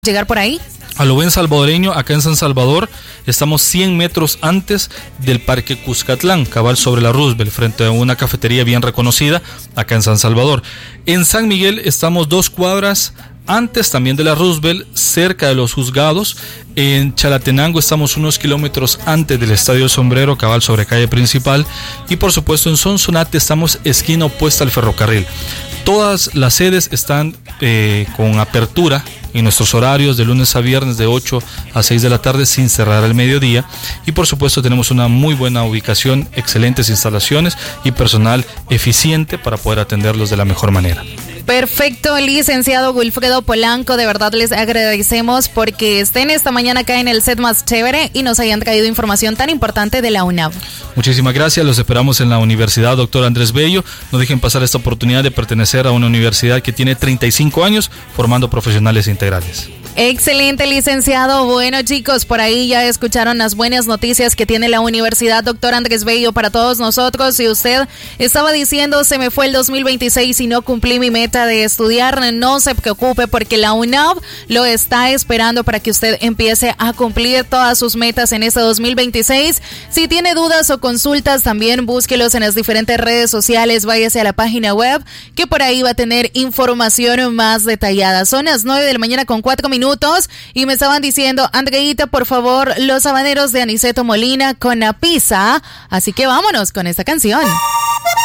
llegar por ahí? A lo buen salvadoreño, acá en San Salvador, estamos 100 metros antes del Parque Cuscatlán, cabal sobre la Roosevelt, frente a una cafetería bien reconocida acá en San Salvador. En San Miguel estamos 2 cuadras antes también de la Roosevelt, cerca de los juzgados. En Chalatenango estamos unos kilómetros antes del Estadio Sombrero, cabal sobre calle principal. Y por supuesto en Sonsonate estamos esquina opuesta al ferrocarril. Todas las sedes están con apertura en nuestros horarios de lunes a viernes de 8 a 6 de la tarde sin cerrar al mediodía. Y por supuesto tenemos una muy buena ubicación, excelentes instalaciones y personal eficiente para poder atenderlos de la mejor manera. Perfecto, licenciado Wilfredo Polanco, de verdad les agradecemos porque estén esta mañana acá en el set más chévere y nos hayan traído información tan importante de la UNAV. Muchísimas gracias, los esperamos en la Universidad Dr. Andrés Bello. No dejen pasar esta oportunidad de pertenecer a una universidad que tiene 35 años formando profesionales integrales. Excelente, licenciado. Bueno, chicos, por ahí ya escucharon las buenas noticias que tiene la Universidad Dr. Andrés Bello para todos nosotros. Si usted estaba diciendo, se me fue el 2026 y no cumplí mi meta de estudiar, no se preocupe porque la UNAV lo está esperando para que usted empiece a cumplir todas sus metas en este 2026. Si tiene dudas o consultas, también búsquelos en las diferentes redes sociales. Váyase a la página web que por ahí va a tener información más detallada. Son las 9 de la mañana con 4 minutos y me estaban diciendo, Andreita, por favor, Los Habaneros de Aniceto Molina con la pizza. Así que vámonos con esta canción.